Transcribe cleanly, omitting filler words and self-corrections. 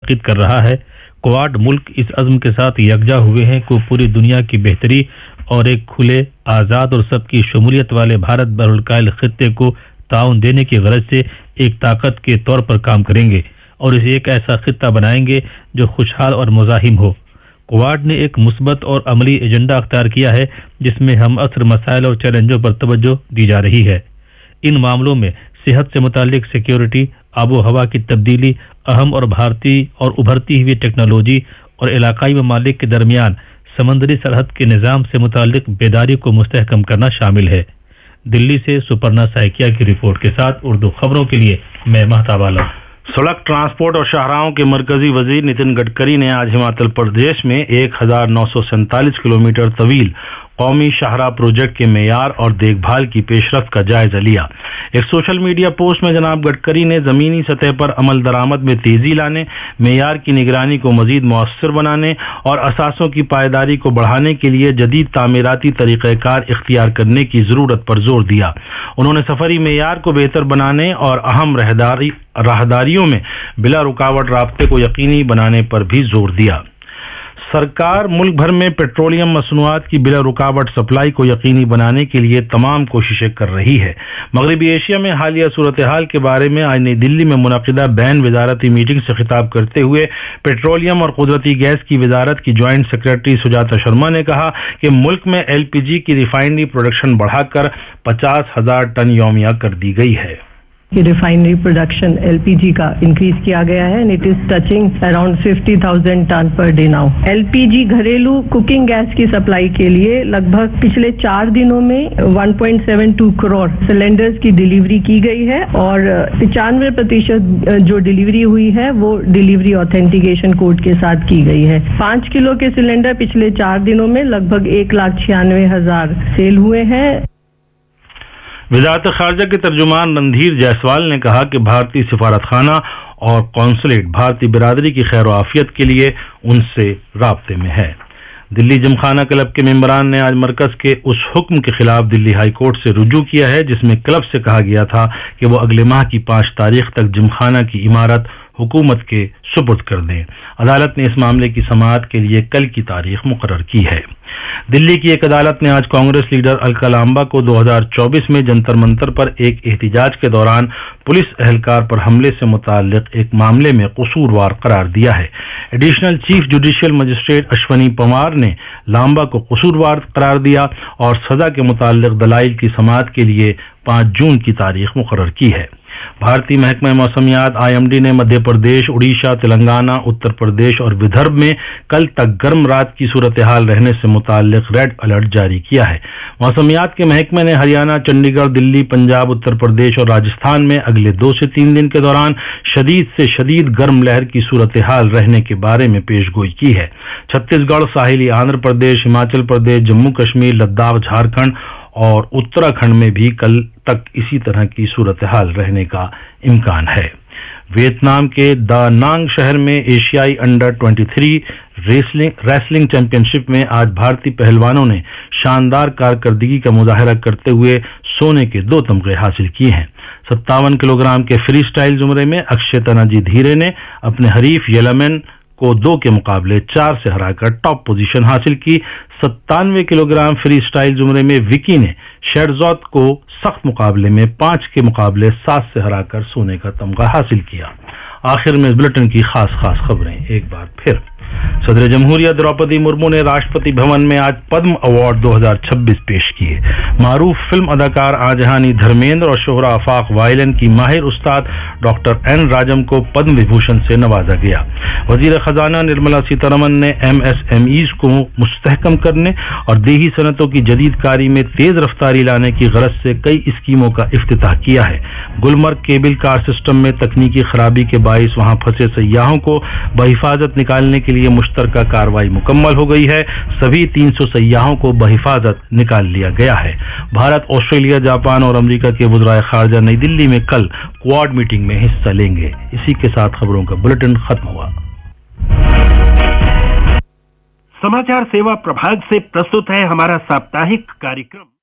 منعقد کر رہا ہے۔ کواد ملک اس عزم کے ساتھ یکجا ہوئے ہیں کہ پوری دنیا کی بہتری اور ایک کھلے، آزاد اور سب کی شمولیت والے بھارت بحرالکاہل خطے کو تعاون دینے کی غرض سے ایک طاقت کے طور پر کام کریں گے اور اسے ایک ایسا خطہ بنائیں گے جو خوشحال اور مزاحم ہو۔ کواد نے ایک مثبت اور عملی ایجنڈا اختیار کیا ہے جس میں ہم عصر مسائل اور چیلنجوں پر توجہ دی جا رہی ہے۔ ان معاملوں میں صحت سے متعلق سیکیورٹی، آب و ہوا کی تبدیلی، اہم اور بھارتی اور ابھرتی ہوئی ٹیکنالوجی اور علاقائی ممالک کے درمیان سمندری سرحد کے نظام سے متعلق بیداری کو مستحکم کرنا شامل ہے۔ دلی سے سپرنا سائکیا کی رپورٹ کے ساتھ اردو خبروں کے لیے میں مہتاب عالم۔ سڑک ٹرانسپورٹ اور شاہراہوں کے مرکزی وزیر نتن گڈکری نے آج ہماچل پردیش میں 1947 کلومیٹر طویل قومی شاہراہ پروجیکٹ کے معیار اور دیکھ بھال کی پیش رفت کا جائزہ لیا۔ ایک سوشل میڈیا پوسٹ میں جناب گڈکری نے زمینی سطح پر عمل درآمد میں تیزی لانے، معیار کی نگرانی کو مزید مؤثر بنانے اور اثاثوں کی پائیداری کو بڑھانے کے لیے جدید تعمیراتی طریقہ کار اختیار کرنے کی ضرورت پر زور دیا۔ انہوں نے سفری معیار کو بہتر بنانے اور اہم راہداریوں میں بلا رکاوٹ رابطے کو یقینی بنانے پر بھی زور دیا۔ سرکار ملک بھر میں پیٹرولیم مصنوعات کی بلا رکاوٹ سپلائی کو یقینی بنانے کے لیے تمام کوششیں کر رہی ہے۔ مغربی ایشیا میں حالیہ صورتحال کے بارے میں آج نئی دلی میں منعقدہ بین وزارتی میٹنگ سے خطاب کرتے ہوئے پیٹرولیم اور قدرتی گیس کی وزارت کی جوائنٹ سیکرٹری سجاتا شرما نے کہا کہ ملک میں LPG کی ریفائنری پروڈکشن بڑھا کر 50,000 ٹن یومیہ کر دی گئی ہے۔ ریفائنری پروڈکشن LPG کا انکریز کیا گیا ہے and it is touching around 50,000 ton per day now. LPG گھریلو کوکنگ گیس کی سپلائی کے لیے لگ بھگ پچھلے 4 دنوں میں 1.72 کروڑ سلنڈرز کی ڈیلیوری کی گئی ہے اور 95% جو ڈیلیوری ہوئی ہے وہ ڈیلیوری آتھینٹیکیشن کوڈ کے ساتھ کی گئی ہے۔ 5 کلو کے سلنڈر پچھلے 4 دنوں میں لگ بھگ 1,96,000 سیل ہوئے ہیں۔ وزارت خارجہ کے ترجمان رندھیر جیسوال نے کہا کہ بھارتی سفارت خانہ اور قونصلیٹ بھارتی برادری کی خیر و عافیت کے لیے ان سے رابطے میں ہے۔ دلی جم خانہ کلب کے ممبران نے آج مرکز کے اس حکم کے خلاف دلی ہائی کورٹ سے رجوع کیا ہے جس میں کلب سے کہا گیا تھا کہ وہ اگلے ماہ کی 5 تاریخ تک جم خانہ کی عمارت حکومت کے سپرد کر دیں۔ عدالت نے اس معاملے کی سماعت کے لیے کل کی تاریخ مقرر کی ہے۔ دلی کی ایک عدالت نے آج کانگریس لیڈر الکا لامبا کو 2024 میں جنتر منتر پر ایک احتجاج کے دوران پولیس اہلکار پر حملے سے متعلق ایک معاملے میں قصوروار قرار دیا ہے۔ Additional chief judicial magistrate Ashwini Pawar نے لامبا کو قصوروار قرار دیا اور سزا کے متعلق دلائل کی سماعت کے لیے 5 جون کی تاریخ مقرر کی ہے۔ بھارتی محکمہ موسمیات IMD نے مدھیہ پردیش، اڑیسہ، تلنگانہ، اتر پردیش اور ودربھ میں کل تک گرم رات کی صورتحال رہنے سے متعلق ریڈ الرٹ جاری کیا ہے۔ موسمیات کے محکمے نے ہریانہ، چنڈی گڑھ، دلی، پنجاب، اتر پردیش اور راجستھان میں اگلے 2 سے 3 دن کے دوران شدید سے شدید گرم لہر کی صورتحال رہنے کے بارے میں پیش گوئی کی ہے۔ چھتیس گڑھ، ساحلی آندھرا پردیش، ہماچل پردیش، جموں کشمیر، لداخ، جھارکھنڈ اور اتراکھنڈ میں بھی کل تک اسی طرح کی صورتحال رہنے کا امکان ہے۔ ویتنام کے دا نانگ شہر میں ایشیائی انڈر 23 ریسلنگ چیمپئن شپ میں آج بھارتی پہلوانوں نے شاندار کارکردگی کا مظاہرہ کرتے ہوئے سونے کے 2 تمغے حاصل کیے ہیں۔ 57 کلو گرام کے فری سٹائل زمرے میں اکشے تناجی دھیرے نے اپنے حریف یلمن کو 2 کے مقابلے 4 سے ہرا کر ٹاپ پوزیشن حاصل کی۔ 97 کلو گرام فری سٹائل زمرے میں وکی نے شیرزوت کو سخت مقابلے میں 5 کے مقابلے 7 سے ہرا کر سونے کا تمغہ حاصل کیا۔ آخر میں اس بلٹن کی خاص خبریں ایک بار پھر۔ صدر جمہوریہ دروپدی مرمو نے راشٹرپتی بھون میں آج پدم ایوارڈ 2026 پیش کیے۔ معروف فلم اداکار آجہانی دھرمیندر اور شہرہ آفاق وائلن کی ماہر استاد ڈاکٹر این راجم کو پدم وبھوشن سے نوازا گیا۔ وزیر خزانہ نرملا سیتارمن نے MSMEs کو مستحکم کرنے اور دیہی صنعتوں کی جدید کاری میں تیز رفتاری لانے کی غرض سے کئی اسکیموں کا افتتاح کیا ہے۔ گلمرگ کیبل کار سسٹم میں تکنیکی خرابی کے باعث وہاں پھنسے سیاحوں کو بحفاظت نکالنے کے لیے مشترکہ کارروائی مکمل ہو گئی ہے۔ سبھی 300 سیاحوں کو بحفاظت نکال لیا گیا ہے۔ بھارت، آسٹریلیا، جاپان اور امریکہ کے وزرائے خارجہ نئی دلی میں کل کواد میٹنگ میں حصہ لیں گے۔ اسی کے ساتھ خبروں کا بلٹن ختم ہوا۔ समाचार सेवा प्रभाग से प्रस्तुत है हमारा साप्ताहिक कार्यक्रम।